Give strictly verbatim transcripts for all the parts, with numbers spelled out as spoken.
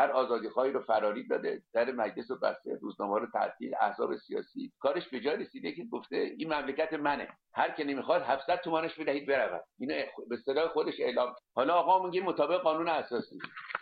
هر آزادیخواهی رو فراری داده، در مجلس رو بسته، روزنامه‌ها رو تعطیل، احزاب سیاسی. کارش به جای رسیده که گفته این مملکت منه، هر کی نمیخواد هفتصد تومانش بدهید برود. اینو به اصطلاح خودش اعلام. حالا آقا میگه مطابق قانون اساسی.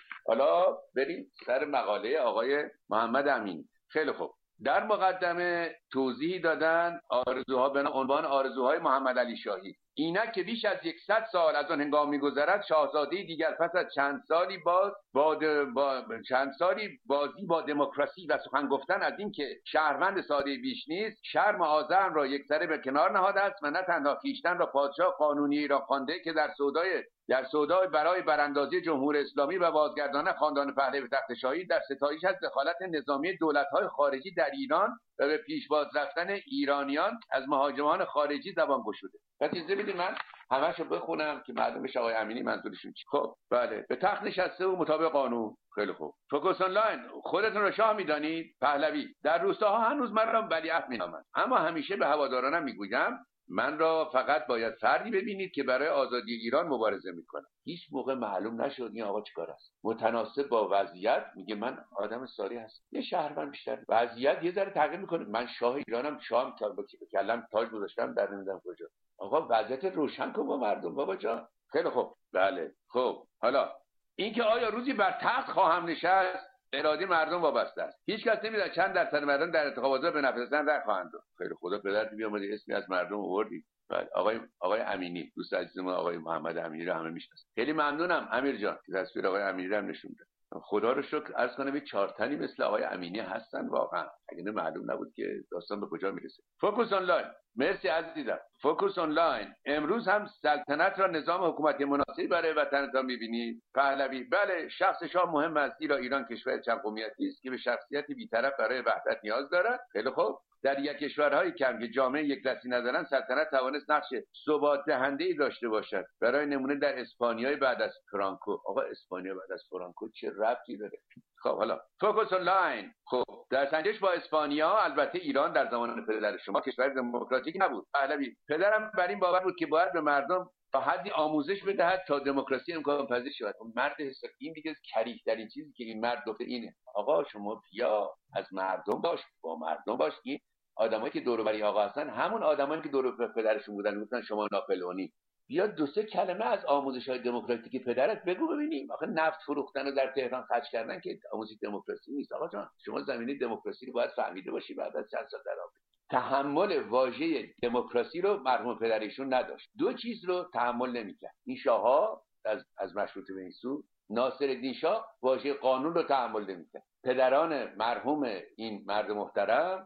حالا بریم سر مقاله آقای محمد امینی. خیلی خوب. در مقدمه توضیحی دادن آرزوها به عنوان آرزوهای محمد علی شاهی. اینک که بیش از صد سال از آن هنگام می‌گذرد، شاهزاده دیگر پس از چند سالی باز با, با چند سالی بازی با دموکراسی و سخن گفتن از این که شهروند ساده بیش نیست، شرم و آزرم را یکسره به کنار نهاده است و نه تنها خویشتن را پادشاه قانونی را خوانده که در سودای در سودای برای براندازی جمهوری اسلامی و بازگرداندن خاندان پهلوی به تخت شاهی در ستایش از دخالت نظامی دولت‌های خارجی در ایران و به پیشواز رفتن ایرانیان از مهاجمان خارجی زبان گشوده. پس اجازه بدید من همه‌شو بخونم که معلوم بشه آقای امینی منظورشون چیه. خب بله، به تخت نشسته و مطابق قانون. خیلی خوب. فوکس آنلاین، خودتون رو شاه میدانید؟ پهلوی: در روستاها هنوز من را ولیعهد مینامند، اما همیشه به هوادارانم میگویم من را فقط باید فردی ببینید که برای آزادی ایران مبارزه میکنه. هیچ موقع معلوم نشد این آقا چیکار است. متناسب با وضعیت میگه من آدم ساری هستم. یه شهروند بیشتر. وضعیت یه ذره تغییر میکنه. من شاه ایرانم، شام تا با کلم تاج گذاشتم در نمیدونم کجا. آقا وضعیت روشن کن با مردم بابا جان. خیلی خوب. بله. خب حالا اینکه آیا روزی بر تخت خواهم نشست، اراده مردم وابسته است. هیچ کس نمیدونه چند درصد مردم در انتخابات به نفع زدن رای خواهند داد. خیلی خدا پدر بیامده اسمی از مردم آوردی. بله آقای آقای امینی، دوست عزیزمون آقای محمد امینی رو همه میشناسن. خیلی ممنونم امیر جان که تصویر آقای امینی رو هم نشون داد. خدا رو شکر عرض کنم یه چهار تنی مثل آقای امینی هستن واقعا. اگه نه معلوم نبود که داستان به کجا میرسه. فوکس آنلاین. مرسی عزیزم. فوکس آنلاین. امروز هم سلطنت را نظام حکومتی مناسبی برای وطنتان می‌بینید؟ پهلوی: بله، شخص شاه مهم است، زیرا ایران کشور چند قومیتی است که به شخصیت بی‌طرف برای وحدت نیاز دارد. خیلی خوب. در یک کشورهای کم که جامعه یک دستی ندارند، سلطنت توانست نقش ثبات دهنده‌ای داشته باشد. برای نمونه در اسپانیای بعد از فرانکو. آقا اسپانیا بعد از فرانکو چه ربطی داره؟ خب حالا فوکس آنلاین. خب در سنجش با اسپانیا، البته ایران در زمان پدر شما کشور دموکراتیک نبود. پهلوی: پدرم بر این باور بود که باید به مردم تا حدی آموزش بدهد تا دموکراسی امکان پذیر شود. مرد حساب این دیگه کریه ترین چیزی که این مرد گفته اینه. آقا شما بیا از مردم باش، با مردم باش. این آدمایی که دور و بر آقا هستن همون آدمایی که دور و بر پدرشون بودن، گفتن شما ناپلئونی. بیا دو سه کلمه از آموزش‌های دموکراتیک پدرت بگو ببینیم. آخه نفت فروختن و در تهران خرج کردن که آموزش دموکراسی نیست. آقا جان شما زمینه دموکراسی رو باید فهمیده باشی بعد از چند سال در آمریکا. تحمل واژه دموکراسی رو مرحوم پدرشون نداشت. دو چیز رو تحمل نمی‌کرد. این شاه‌ها از از مشروطه به این سو، ناصرالدین شاه واژه قانون رو تحمل نمی‌کرد. پدران مرحوم این مرد محترم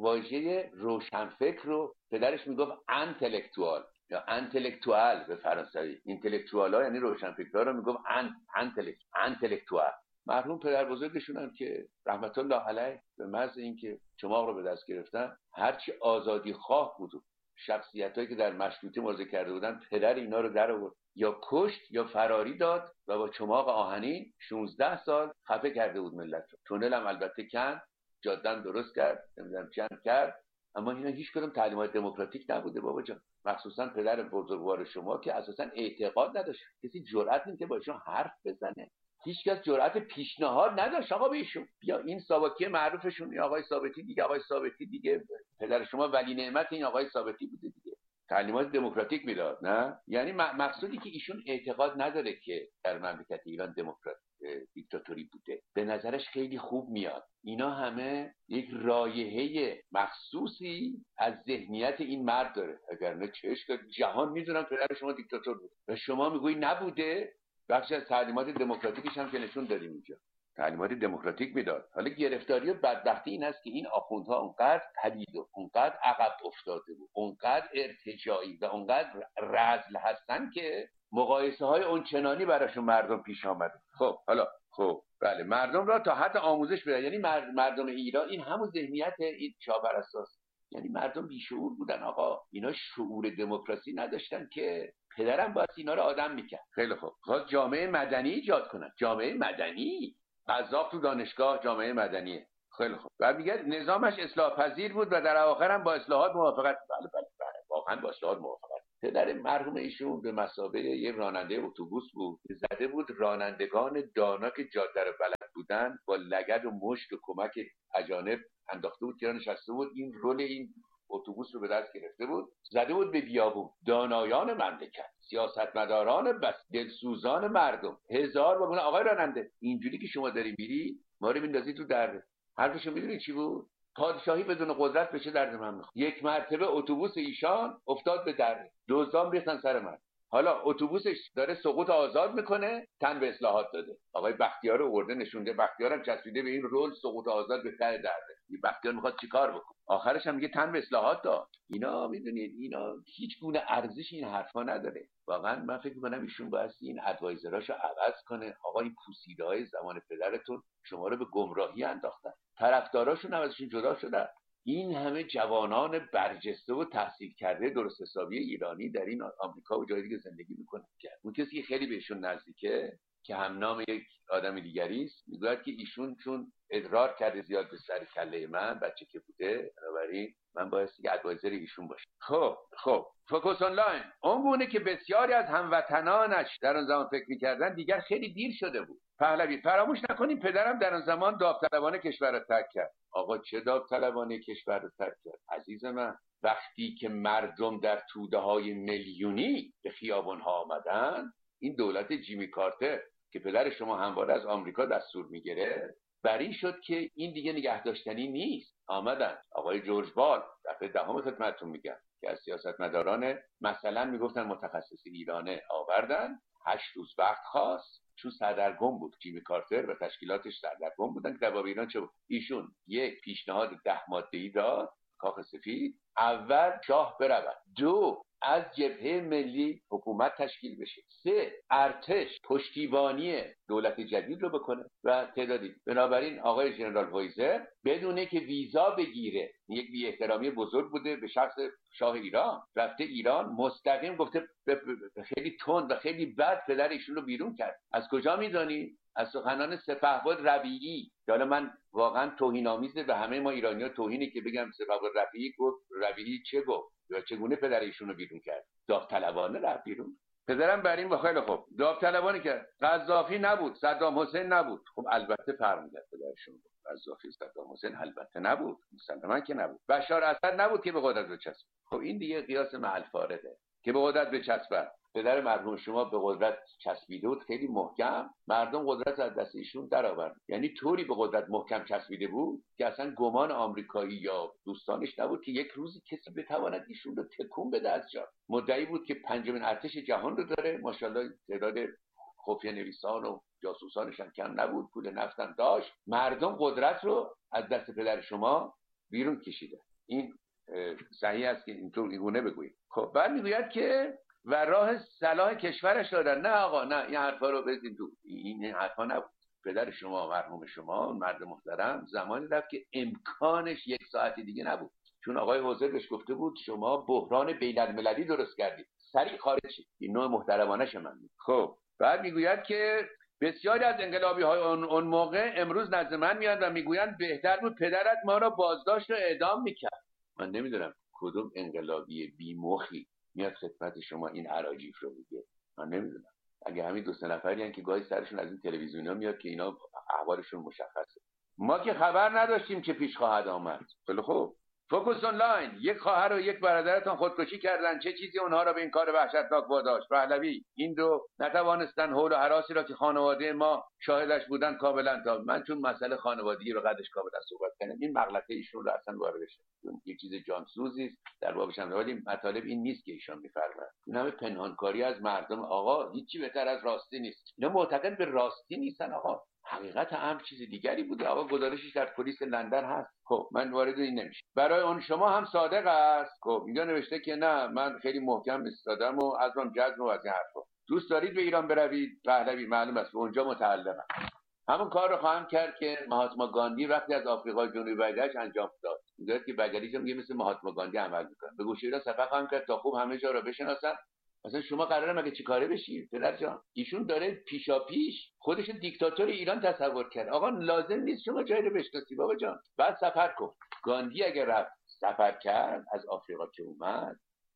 واژه روشنفکر رو، پدرش میگفت انتלקتوال یا انتלקتوال به فرانسوی. اینتלקتوال‌ها یعنی روشنفکرها رو میگفت ان انتلکت انتلکتوال. مرحوم پدر بزرگشون هم که رحمت الله علیه به محض اینکه چماق رو به دست گرفتن، هرچی آزادی خواه بود، شخصیتایی که در مشروطه مبارزه کرده بودن، پدر اینا رو در آورد، یا کشت یا فراری داد و با چماق آهنین شانزده سال خفه کرده بود ملت رو. تونل هم البته کند، جاده درست کرد، نمیدونم چی کرد، اما اینا هیچ کدوم تعلیمات دموکراتیک نبوده بابا جان. مخصوصا پدر بزرگوار شما که اساسا اعتقاد نداشت، کسی جرئت نمی‌کنه با ایشون حرف بزنه، هیچ کس جرأت پیشنهاد نداشت آقا بهشون. بیا این سابقه معروفشون این آقای ثابتی دیگه، آقای ثابتی دیگه پدر شما ولی نعمت این آقای ثابتی بوده دیگه، تعلیمات دموکراتیک میداد. نه یعنی مقصودی که ایشون اعتقاد نداره که در مملکت ایران دموکرات دیکتاتوری بوده، به نظرش خیلی خوب میاد. اینا همه یک رایحه مخصوصی از ذهنیت این مرد داره، اگر نه چشم جهان میدونن پدر شما دیکتاتور بود و شما میگویی نبوده. بخشی از تعلیمات دموکراتیکش هم که نشون دادیم اینجا، تعلیمات دموکراتیک میداد. حالا گرفتاری و بدبختی این است که این آخوندها اونقدر پلید و اونقدر عقب افتاده بود، اونقدر ارتجاعی و اونقدر رذل هستن که مقایسه های اونچنانی براشون مردم پیش آمده. خب حالا خب بله، مردم را تا حد آموزش بده. یعنی مردم ایران این همون ذهنیت این شاهپرستاست، یعنی مردم بیشعور بودن آقا، اینا شعور دموکراسی نداشتن که پدرم باید اینا رو آدم میکرد. خیلی خوب، خواست جامعه مدنی ایجاد کنن. جامعه مدنی، قذاف تو دانشگاه جامعه مدنیه. خیلی خوب. و میگه نظامش اصلاح پذیر بود و در آخر هم با اصلاحات موافقت. بله بله بله واقعا با اصلاحات موافقت. پدر مرحوم ایشون به مثابه یه راننده اتوبوس بود، زده بود رانندگان دانا که جاده رو بلد بودن با لگد و مشت و کمک اجانب انداخته بود که نشسته بود، این رول این اتوبوس رو به دست گرفته بود، زده بود به بیابون. دانایان مملکت، سیاستمداران بس، دلسوزان مردم، هزار بگونه آقای راننده اینجوری که شما داری میری ما رو میندازی تو درد. حرفشو میدونی چی بود؟ پادشاهی بدون قدرت بشه درد من میخواد. یک مرتبه اتوبوس ایشان افتاد به دره، دزدان ریختن سر من. حالا اتوبوسش داره سقوط آزاد میکنه، تن به اصلاحات داده. آقای بختیار رو آورده نشونده، بختیارم چسبیده به این رول سقوط آزاد به ته درده. این بختیار میخواد چیکار بکنه؟ آخرش هم میگه تن به اصلاحات داد. اینا میدونید اینا هیچ گونه ارزش این حرفا نداره. واقعا من فکر میکنم ایشون باید این ادوایزراشو عوض کنه. آقا این پوسیده های زمان پدرتون شما رو به گمراهی انداختن، طرفداراشون هم ازشون جدا شدن. این همه جوانان برجسته و تحصیل کرده درست حسابی ایرانی در این آمریکا و جای دیگه زندگی میکنه. اون کسی که خیلی بهشون نزدیکه که هم نام یک آدم دیگری است میگوید که ایشون چون ادرار کرده زیاد به سر کله من بچه که بوده، بنابراین من باید که ادوایزر ایشون باشم. خب خب فوکوس آنلاین اون گونه که بسیاری از هموطنانش در آن زمان فکر میکردن دیگر خیلی دیر شده بود. پهلوی فراموش نکنیم پدرم در آن زمان داوطلبانه کشور را ترک کرد. آقا چه داوطلبانه کشور را ترک کرد عزیز من؟ وقتی که مردم در توده های میلیونی به خیابان ها آمدن، این دولت جیمی کارتر که پدر شما همواره از آمریکا دستور میگیره بر این شد که این دیگه نگه داشتنی نیست. آمدن آقای جورج بال دفعه دهم خدمتتون میگم که از سیاستمداران مثلا میگفتن متخصص ایرانه آوردن، هشت روز وقت خواست چون سردرگم بود. جیمی کارتر و تشکیلاتش سردرگم بودن که در باب ایران چه بود. ایشون یک پیشنهاد ده ماده‌ای داد کاخ سفید. اول شاه برود، دو از جبهه ملی حکومت تشکیل بشه، سه ارتش پشتیبانی دولت جدید رو بکنه و تعدادی. بنابراین آقای ژنرال وایزر بدونه که ویزا بگیره، یک بی احترامی بزرگ بوده به شخص شاه ایران، رفته ایران مستقیم گفته خیلی تند و خیلی بد پدر ایشون رو بیرون کرد. از کجا میدونی؟ از سخنان سپهبد ربیعی. حالا من واقعا توهین‌آمیزه به همه ما ایرانی‌ها توهینی که بگم سپهبد ربیعی گفت. ربیعی چه گفت یا چگونه پدر ایشون رو بیرون کرد؟ داوطلبانه رفت بیرون. پدرم بر این خیلی خوب داوطلبانه کرد. قذافی نبود، صدام حسین نبود. خب البته فرق می‌کرد پدرشون. قذافی صدام حسین البته نبود، مسلماً که نبود. بشار اسد نبود که به قدرت بچسبه. خب این دیگه قیاس محل فارغه که به قدرت بچسبه. پدر مرحوم شما به قدرت چسبیده بود خیلی محکم، مردم قدرت از دست ایشون درآورد. یعنی طوری به قدرت محکم چسبیده بود که اصلا گمان آمریکایی یا دوستانش نبود که یک روزی کسی بتواند ایشون رو تکون بده از جا. مدعی بود که پنجمین ارتش جهان رو داره، ماشاءالله تعداد خفیه نویسان و جاسوسانش هم کم نبود، پول نفتم داشت. مردم قدرت رو از دست پدر شما بیرون کشیده. این صحیح است که اینطور اینگونه بگویید. خب بعد میگوید که و راه صلاح کشورش دادن. نه آقا نه، این حرفا رو بزنید تو. این حرفا نبود. پدر شما مرحوم شما مرد محترم زمانی رفت که امکانش یک ساعتی دیگه نبود، چون آقای حوزر بهش گفته بود شما بحران بین المللی درست کردید، سریع خارج شید. این نوع محترمانه من. خب بعد میگوید که بسیاری از انقلابی های اون, اون موقع امروز نزد من میاد و میگویند بهتر بود پدرت ما را بازداشت و اعدام میکرد. من نمیدونم کدوم انقلابی بیمخی میاد خدمت شما این اراجیف رو میگه. من نمیدونم. اگه همین دو سه نفری هستن که گاهی سرشون از این تلویزیون‌ها میاد که اینا احوالشون مشخصه. ما که خبر نداشتیم که پیش خواهد آمد. خیلی خوب. فوکوس آنلاین یک خواهر و یک برادرتان خودکشی کردن، چه چیزی اونها را به این کار وحشتناک واداشت؟ پهلوی این دو نتوانستن حول و حراسی را که خانواده ما شاهدش بودن کاملا تا من چون مسئله خانوادگی رو قدش کاملا صحبت کردم این مغلطه ایشون رو اصلا وارد بشه. یک چیز جانسوزی است در بابش هم، ولی مطالب این نیست که ایشون میفرمایند. این همه پنهانکاری از مردم. آقا هیچی بهتر از راستی نیست. اینا معتقد به راستی نیستن. آقا حقیقت هم چیز دیگری بوده. آقا گزارشش در پلیس لندن هست. خب من وارد این نمیشه. برای اون شما هم صادق است. خب اینجا نوشته که نه من خیلی محکم ایستادم و از اون جذب و از این حرفا. دوست دارید به ایران بروید؟ پهلوی معلوم است اونجا متعلقم. همون کار رو خواهم کرد که مهاتما گاندی وقتی از آفریقای جنوبی برگشت انجام داد. میگه که برگشت میگه مثل مهاتما گاندی عمل میکنه. به گوشه ایران سفر خواهم کرد تا خوب همه جا رو بشناسن. مثلا شما قراره مگه چیکاره بشی پدر جان؟ ایشون داره پیشا پیش خودش دیکتاتور ایران تصور کرد. آقا لازم نیست شما جایی رو بشناسی بابا جان. بعد سفر کن. گاندی اگر رفت سفر کرد از آفریقا که اومد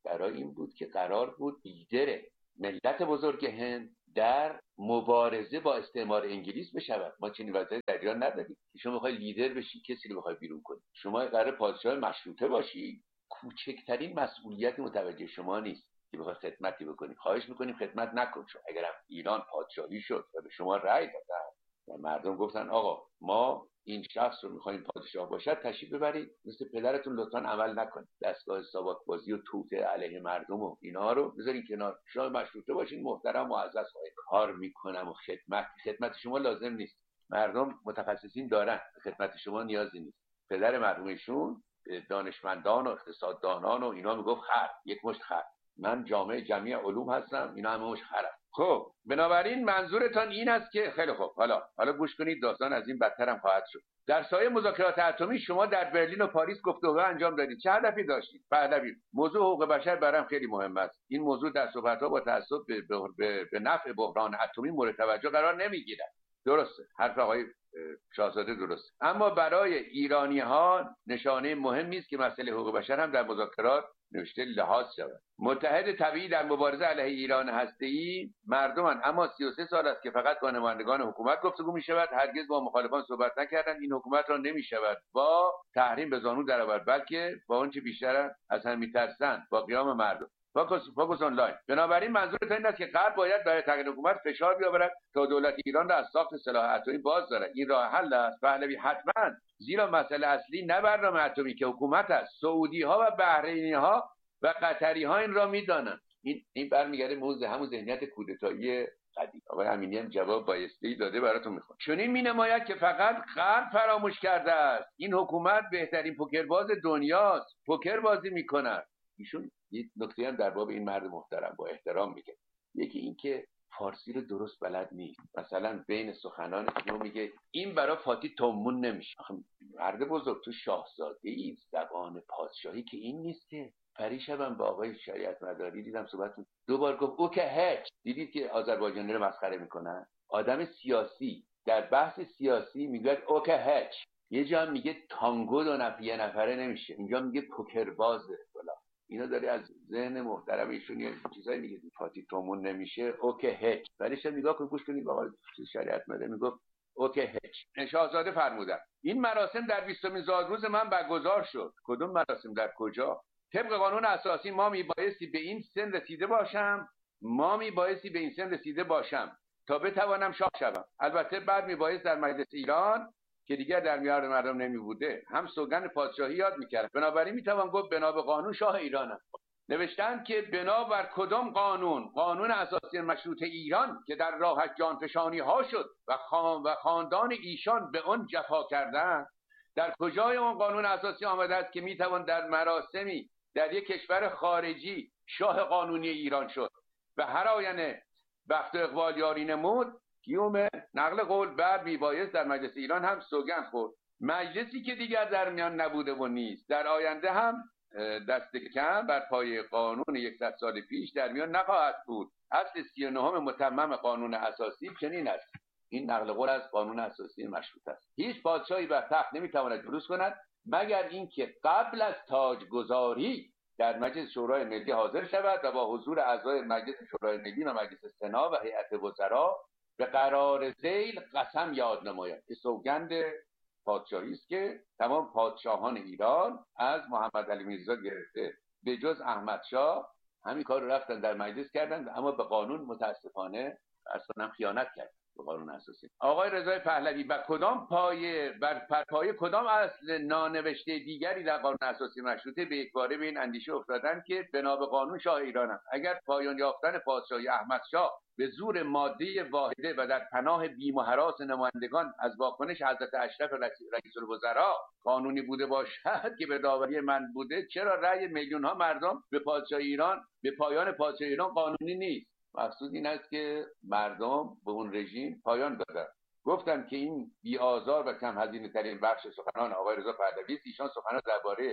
برای این بود که قرار بود لیدر ملت بزرگ هند در مبارزه با استعمار انگلیس بشود. ما چنین وضعیتی در ایران نداریم. شما میخوای لیدر بشی، کسی رو میخوای بیرون کنی، شما قرار پادشاه مشروطه باشی، کوچکترین مسئولیت متوجه شما نیست که بخوای خدمتی بکنی. خواهش میکنیم خدمت نکن. چون اگر ایران پادشاهی شد و به شما رأی دادن و مردم گفتن آقا ما این شخص رو میخوایم پادشاه باشد، تشریف ببرید، مثل پدرتون لطفاً عمل نکنید، دستگاه ساواک بازی و توطئه علیه مردم و اینا رو بذارین کنار، شما مشروطه باشین، محترم معزز خواهید کار میکنم و خدمت خدمت شما لازم نیست، مردم متخصصین دارن، خدمت شما نیازی نیست. پدر مرحومشون دانشمندان و اقتصاددانان و اینا میگفت خر، یک مشت خر، من جامعه جمعی علوم هستم، اینا همه مشت خرم. خب بنابراین منظورتان این است که خیلی خوب، حالا حالا گوش کنید، داستان از این بدتر هم خواهد شد. در سایه مذاکرات اتمی شما در برلین و پاریس گفتگو انجام دادید. چه هدفی داشتید؟ پهلوی: موضوع حقوق بشر برام خیلی مهم است. این موضوع در صحبت‌ها با تعصب به, به, به نفع بحران اتمی مورد توجه قرار نمیگیرد. درسته، حرف آقای شاهزاده درست، اما برای ایرانی ها نشانه مهمی است که مسئله حقوق بشر هم در مذاکرات نوشته لحاظ شود. متحد طبیعی در مبارزه علیه ایران هسته‌ای مردمان، اما سی و سه سال است که فقط با نمایندگان حکومت گفتگو می شود، هرگز با مخالفان صحبت نکردند. این حکومت را نمی شود با تحریم به زانو درآورد، بلکه با اون چه بیشتر از هم می‌ترسند با قیام مردم. فوکس فوکس آنلاین. بنابراین منظورت این است که غرب باید برای تغییر حکومت فشار بیاورد تا دولت ایران را از ساخت سلاح اتمی باز دارد. این راه حل است پهلوی، حتما، زیرا مسئله اصلی نه برنامه اتمی که حکومت است. سعودی ها و بحرینی ها و قطری ها این را میدانند. این این برمیگرده موزه همون ذهنیت کودتایی قدیم. آقای امینی هم جواب بایسته داده، براتون میخونم. چون این مینماید که فقط غرب فراموش کرده است این حکومت بهترین پوکرباز دنیاست، پوکر بازی میکند. ایشون یک نکته هم در باب این مرد محترم با احترام میگه، یکی این که فارسی رو درست بلد نیست. مثلا بین سخنان شما میگه این برای فاتی تومون نمیشه. آخه مرد بزرگ، تو شاهزاده ای، زبان پادشاهی که این نیست که. پریشبم با آقای شریعت مداری دیدم صحبت دو بار گفت او که هیچ. دیدید که آذربایجانی رو مسخره میکنن؟ آدم سیاسی در بحث سیاسی میگه او که هیچ. یه جا میگه تانگو دو نفر یه نفره نمیشه، اینجا میگه پوکر بازه. اینا داره از ذهن محترم ایشون یه چیزایی میگه، فاتی تومون نمیشه، اوکی هیچ. ولیش نگاه کن، گوش کنید آقا شریعت مده میگفت اوکی هیچ. شاهزاده فرمودن این مراسم در بیستمین زادروز من برگزار شد. کدوم مراسم؟ در کجا؟ طبق قانون اساسی ما میبایستی به این سن رسیده باشم ما میبایستی به این سن رسیده باشم تا بتوانم شاه شوم. البته بعد میبایست در مجلس ایران که دیگر در میان مردم نمی بوده هم سوگند پادشاهی یاد میکرد. بنابراین میتوان گفت بنا به قانون شاه ایرانم. نوشتن که بنا بر کدام قانون؟ قانون اساسی مشروطه ایران که در راهش جانفشانی ها شد و خان و خاندان ایشان به آن جفا کردند. در کجای اون قانون اساسی آمده است که میتوان در مراسمی در یک کشور خارجی شاه قانونی ایران شد و هر آینه بخت و اقبال یاری نمود؟ کیومه نقل قول بعد میبایست در مجلس ایران هم سوگند خورد. مجلسی که دیگر در میان نبوده و نیست، در آینده هم دست کم بر پای قانون یکصد سال پیش در میان نخواهد بود. اصل سی و نهم متمم قانون اساسی چنین است. این نقل قول از قانون اساسی مشروطه است. هیچ پادشاهی بر تخت نمیتواند جلوس کند مگر اینکه قبل از تاجگذاری در مجلس شورای ملی حاضر شود و با حضور اعضای مجلس شورای ملی و مجلس سنا و هیئت وزرا به قرار ذیل قسم یاد نماید که سوگند پادشاهی است که تمام پادشاهان ایران از محمد علی میرزا گرفته به جز احمد شاه همین کار رو رفتن در مجلس کردن، اما به قانون متاسفانه اصلا خیانت کردن، به قانون اساسی. آقای رضای پهلوی بر کدام پایه بر پایه کدام اصل نانوشته دیگری در قانون اساسی مشروطه به یک باره به این اندیشه افتادن که بنا به قانون شاه ایرانم؟ اگر پایان یافتن پادشاهی احمد شاه به زور ماده واحده و در پناه بیم و هراس نمایندگان از واکنش حضرت اشرف رئیس الوزراء قانونی بوده باشد که به داوری من بوده، چرا رأی میلیون ها مردم به پادشاهی ایران به پایان پادشاهی ایران قانونی نیست؟ مقصود این است که مردم به اون رژیم پایان دادن. گفتم که این بی آزار و کم هزینه ترین بخش سخنان آقای رضا پهلوی است. ایشان سخنان درباره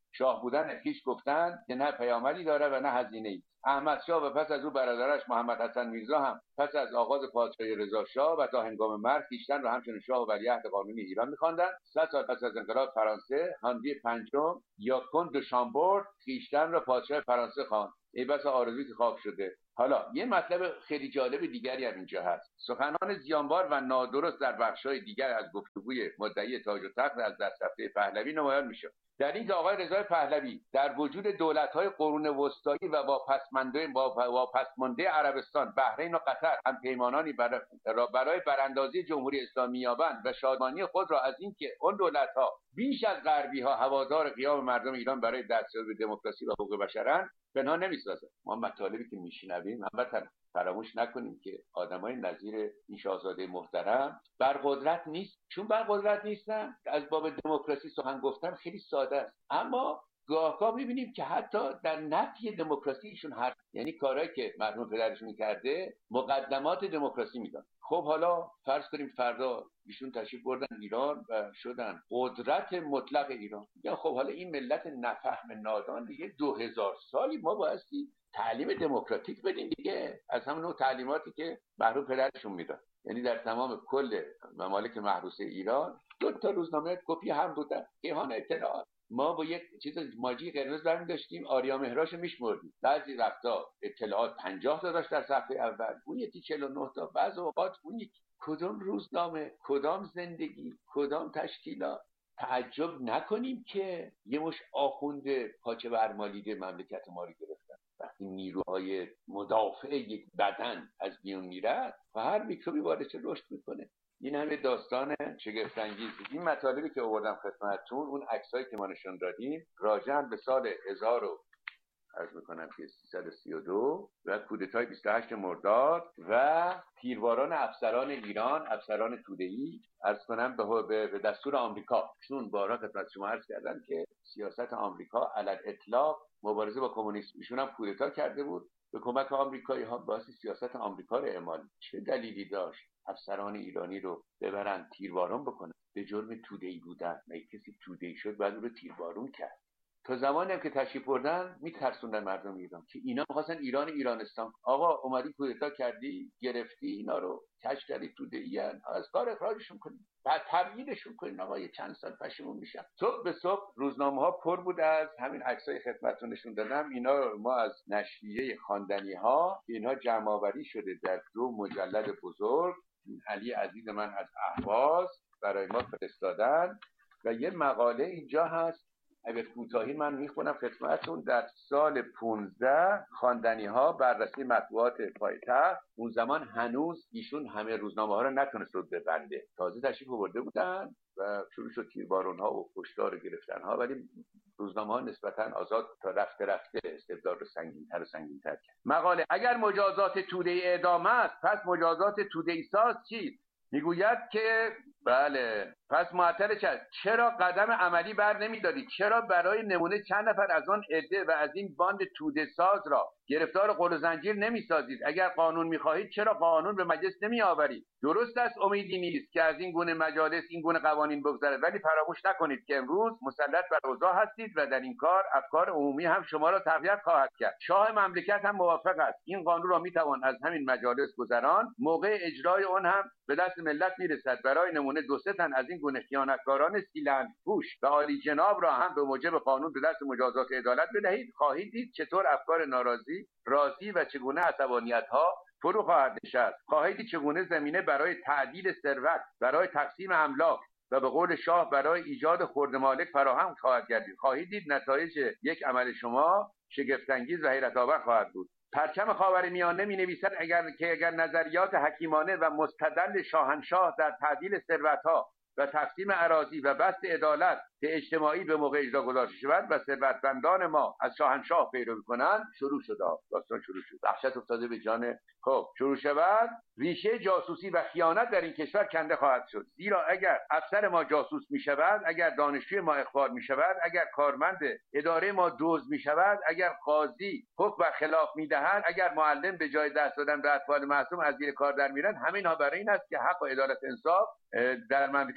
شاه بودن خویش گفتند که نه پیامدی داره و نه هزینه‌ای. احمد شاه و پس از او برادرش محمد حسن میرزا هم پس از آغاز پادشاهی رضا شاه و تا هنگام مرگ خویشتن را همچون شاه و ولیعهد قانونی ایران می‌خواندند. صد سال پس از انقلاب فرانسه هانری پنجم یا کند دو شامبورد خویشتن را پادشاه فرانسه خواند. ای بس آرزویی که خواب شده. حالا یه مطلب خیلی جالب دیگری هم اینجا هست. سخنان زیانبار و نادرست در بخش‌های دیگر از گفتگوی مدعی تاج و تخت از دسترفته پهلوی نمایان می‌شد. در این که آقای رضا پهلوی در وجود دولت‌های قرون وسطایی و واپسمانده واپسمانده عربستان، بحرین و قطر هم پیمانانی برای برای براندازی جمهوری اسلامی یابند و شادمانی خود را از اینکه اون دولت‌ها بیش از غربی‌ها هوادار قیام مردم ایران برای دستیابی به دموکراسی و حقوق بشرند پنهان نمی‌سازد. ما مطالبی که میشنویم هموطن فراموش نکنیم که آدمای نظیر این شاهزاده محترم برقدرت نیست. چون برقدرت نیستن از باب دموکراسی سخن گفتن خیلی ساده است، اما گاهگاه می‌بینیم که حتی در نفی دموکراسی ایشون حرف، یعنی کارهایی که مرحوم پدرشون کرده مقدمات دموکراسی میدن. خب حالا فرض کنیم فردا ایشون تشریف بردن ایران و شدن قدرت مطلق ایران. یا خب حالا این ملت نفهم نادان دیگه دو هزار سالی ما بایستی تعلیم دموکراتیک بدیم دیگه، از همون نوع تعلیماتی که مرحوم پدرشون میداد. یعنی در تمام کل ممالک محروسه ایران دو تا روزنامه کپی هم بودن، کیهان اطلاعات. ما با یک چیز ماجی قرمز برمی داشتیم، آریا مهراشو میشمردیم. بعضی وقتا اطلاعات پنجاه تا داشت در صفحه اول، اون یکی چهل و نه تا، بعض اوقات اون یکی. کدام روزنامه، کدام زندگی، کدام تشکیلات؟ تعجب نکنیم که یه مش آخونده پاچه برمالیده مملکت ما رو گرفتن. وقتی نیروهای مدافع یک بدن از میون میرد و هر میکروبی واردش رشد میکنه. این همه داستان شگفت انگیز. این مطالبی که آوردم خدمتتون، اون عکسایی که ما نشون دادیم راجع به سال هزار و عرض میکنم که سیصد و سی و دو و کودتای بیست و هشت مرداد و تیرباران افسران ایران، افسران توده‌ای، عرض کنم به, به دستور آمریکا. چون بارها خدمت شما عرض کردم که سیاست آمریکا علی الاطلاق مبارزه با کمونیسم، ایشون هم کودتا کرده بود به کمک آمریکایی ها، باعث سیاست آمریکا رو اعمال. چه دلیلی داشت افسران ایرانی رو ببرن تیرباران بکنن به جرم توده‌ای بودن؟ مگه کسی توده‌ای شد بعد رو تیربارون کرد؟ تا زمانی هم که تشریف بردن میترسوندن مردم ایران که اینا می‌خواستن ایران ایرانستان. آقا اومدی کودتا کردی، گرفتی اینا رو، کش کردی توده‌ایان، از کار اخراجشون کنید، بعد تبعیدشون کنید. آقا یه چند سال پشیمون میشن. صبح به صبح روزنامه‌ها پر بود از همین عکسای خدمتتون نشون دادم. اینا ما از نشریه خواندنی‌ها، اینها جمع‌آوری شده در دو مجلد بزرگ. علی عزیز من از اهواز برای ما فرستادن و یه مقاله اینجا هست. اگر کوتاهی من میخونم خدمتتون. در سال پانزده خواندنی‌ها بررسی مطبوعات پایتخت. اون زمان هنوز ایشون همه روزنامه ها رو نتونست رو ببنده، تازه تشریف آورده بودن و شروع شد تیربارون ها و کشتار گرفتن ها، ولی روزنامه ها نسبتا آزاد تا رفته رفته استبداد رو سنگین‌تر و سنگین‌تر کرد. مقاله: اگر مجازات توده‌ای اعدام است، پس مجازات توده‌ای ساز چیست؟ میگوید که بله، پس معطل شد. چرا قدم عملی بر نمیدادید؟ چرا برای نمونه چند نفر از آن عده و از این باند توده ساز را گرفتار قل و زنجیر نمیسازید؟ اگر قانون میخواهید چرا قانون به مجلس نمیآورید؟ درست است امیدی نیست که از این گونه مجالس این گونه قوانین بگذرد، ولی فراموش نکنید که امروز مسلط بر اوضاع هستید و در این کار افکار عمومی هم شما را تقویت خواهد کرد. شاه مملکت هم موافق است. این قانون را میتوان از همین مجالس گذران، موقع اجرای آن هم به دست ملت میرسد. برای نمونه دو سه تن از این گونه خیانتکاران سیلند پوش و عالی جناب را هم به موجب قانون به دست مجازات عدالت بدهید. خواهید دید چطور افکار ناراضی راضی و چگونه عصبانیت‌ها فرو خواهد نشست. خواهید دید چگونه زمینه برای تعدیل ثروت، برای تقسیم املاک و به قول شاه برای ایجاد خرد مالک فراهم خواهد گردید. خواهید دید نتایج یک عمل شما شگفت‌انگیز و حیرت‌آور خواهد بود. پرچم خاورمیانه می‌نویسد اگر که اگر نظریات حکیمانه و مستدل شاهنشاه در تعدیل ثروت‌ها و تقسیم اراضی و بسط عدالت اجتماعی به موقع اجرا گذاشته شود و ثروتمندان ما از شاهنشاه پیروی کنند، شروع شد. داستان شروع شد. وحشت افتاده به جان. خب شروع شود، ریشه جاسوسی و خیانت در این کشور کنده خواهد شد. زیرا اگر افسر ما جاسوس می شود، اگر دانشجوی ما اخبار می شود، اگر کارمند اداره ما دزد می شود، اگر قاضی حکم خلاف می دهد، اگر معلم به جای دست دادن به اطفال معصوم از زیر کار در میرن، همین ها برای این است که حق و عدالت انصاف در مملکت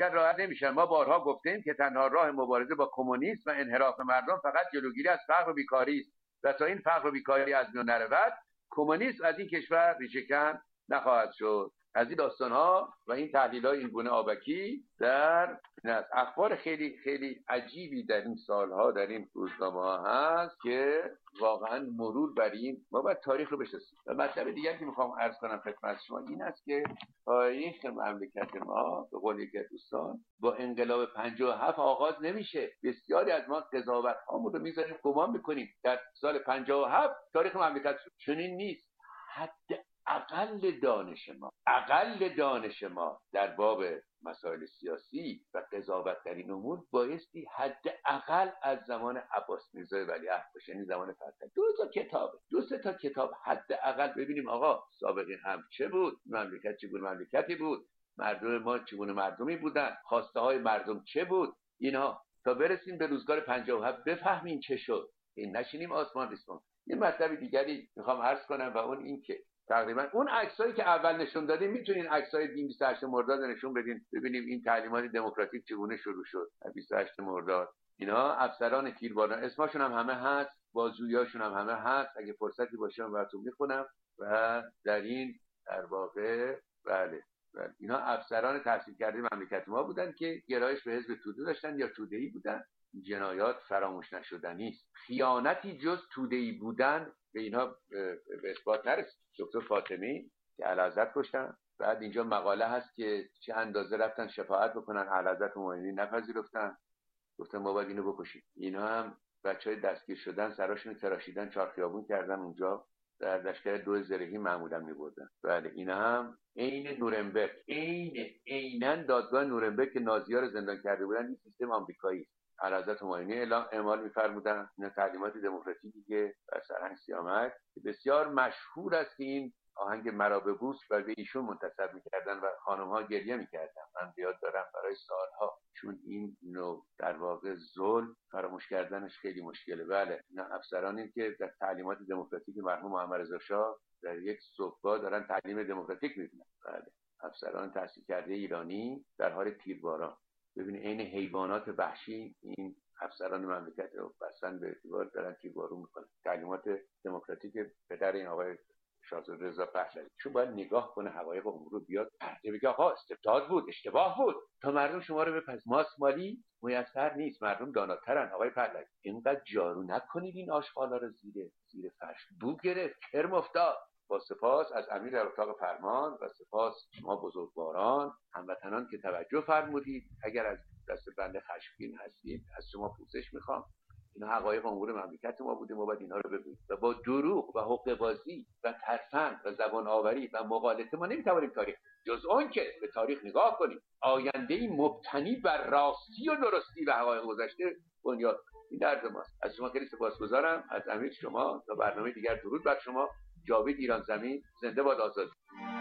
مملکت راحت نمیشن. ما بارها گفتیم که تنها راه مبارزه با کمونیسم و انحراف مردم فقط جلوگیری از فقر و بیکاری است و تا این فقر و بیکاری از میان نرود کمونیسم از این کشور ریشه‌کن نخواهد شد. از این داستان ها و این تحلیل های این گونه آبکی در اخبار خیلی خیلی عجیبی در این سالها در این روزنامه ها هست که واقعا مرور بر این ما باید تاریخ رو بشناسیم. و مطلب دیگری که میخوام عرض کنم خدمت شما این است که تاریخ مملکت ما به قول یک دوستان با انقلاب پنجاه و هفت آغاز نمیشه. بسیاری از ما قضاوت هامون رو میذاریم گمان میکنیم در سال پنجاه و هفت تاریخ مملکت شد. چنین نیست. حد اقل دانش ما اقل دانش ما در باب مسائل سیاسی و قضاوت در این امور بایستی حد اقل از زمان عباس میرزا ولیعهد باشه، یعنی زمان فتح. دو تا کتاب دو سه تا کتاب حد اقل ببینیم آقا سابقه هم چه بود، مملکت چگونه مملکتی بود، مردم ما چگونه مردمی بودن، خواسته های مردم چه بود، اینا تا برسیم به روزگار پنجاه و هفت بفهمیم چه شد. این نشینیم آسمان ریسمان. یه مطلب دیگری میخوام عرض کنم و اون این که تقریبا اون عکسایی که اول نشون دادیم میتونین عکسای بیست و هشت مرداد نشون بدین ببینیم این تعلیمات دموکراتیک چگونه شروع شد. بیست و هشت مرداد اینا افسران تیرباران اسمشون هم همه هست، بازجوییاشون هم همه هست. اگه فرصتی باشه من براتون میخونم. و در این در واقع بله بله اینا افسران تحصیل کرده مملکت ما بودن که گرایش به حزب توده داشتن یا توده‌ای بودن. جنایات فراموش نشدنی است. خیانتی جز توده‌ای بودن به اینا به اثبات نرسید. دکتر فاطمی که اعلیحضرت کشتن، بعد اینجا مقاله هست که چه اندازه رفتن شفاعت بکنن، اعلیحضرت مومنین نپذیرفتن، گفتن ما باید اینو بکشیم. اینا هم بچهای دستگیر شدن سراشون تراشیدن، چهار خیابون کردن اونجا در لشکر دو زرهی معمولا می‌بردن. بله اینا هم عین نورنبرگ، عین عیناً دادگاه نورنبرگ که نازی‌ها رو زندان کرده بودن این سیستم آمریکایی اعلیحضرت مومنی اعلام اعمال می‌فرمودن. اینا تعلیمات دموکراتیکی که در سرهنگ سیامک بسیار مشهور است که این آهنگ مرا ببوس و به ایشون منتسب می‌کردن و خانم‌ها گریه می‌کردن. من یاد دارم برای سالها، چون این نوع در واقع ظلم فراموش کردنش خیلی مشکله. بله اینا افسرانی که در تعلیمات دموکراتیک مرحوم محمد رضا شاه در یک صبحگاه دارن تعلیم دموکراتیک می‌دن. بله افسران تحصیل کرده ایرانی در حال تیرباران. ببینید عین حیوانات وحشی این افسران مملکت رو بسن به اعتبار دارن تیربارون میکنن. تعلیمات دموکراتیک پدر این آقای شاهزاده رضا پهلوی چون باید نگاه کنه حقایق امور رو بیاد پرده بگه آقا استبداد بود، اشتباه بود تا مردم شما رو بپذیرن. ماسمالی میسر نیست، مردم داناترن. آقای پهلوی اینقدر جارو نکنید این آشغالا رو زیر زیر فرش. بو گرفت، کرم افتاد. با سپاس از امیر در اتاق فرمان و سپاس شما بزرگواران هموطنان که توجه فرمودید. اگر از دست بنده خشمگین هستید از شما پوزش میخوام. اینا حقایق امور مملکت ما بوده، ما باید اینها رو بگوییم و با دروغ و حقه بازی و ترفند و زبان آوری و مغالطه ما نمیتوانیم تاریخ جز اون که به تاریخ نگاه کنیم آینده‌ای مبتنی بر راستی و درستی و حقایق گذشته بنیاد. این درد ماست. از شما خیلی سپاسگزارم، از امیر شما. تا برنامه دیگر درود بر شما. جاوید ایران زمین، زنده باد آزادی.